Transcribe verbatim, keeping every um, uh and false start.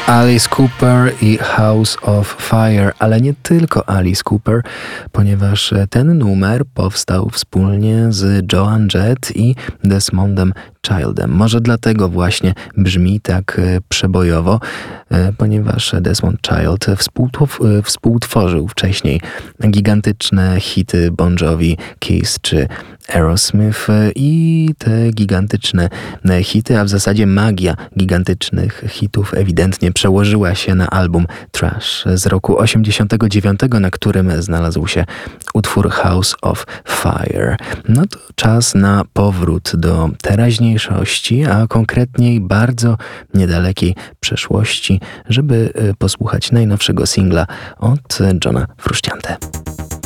Alice Cooper i House of Fire, ale nie tylko Alice Cooper, ponieważ ten numer powstał wspólnie z Joan Jett i Desmondem Childem. Może dlatego właśnie brzmi tak przebojowo, ponieważ Desmond Child współtw- współtworzył wcześniej gigantyczne hity Bon Jovi, Kiss czy Aerosmith i te gigantyczne hity, a w zasadzie magia gigantycznych hitów ewidentnie przełożyła się na album Trash z roku osiemdziesiątego dziewiątego, na którym znalazł się utwór House of Fire. No to czas na powrót do teraźniejszości, a konkretniej bardzo niedalekiej przeszłości, żeby posłuchać najnowszego singla od Johna Frusciante.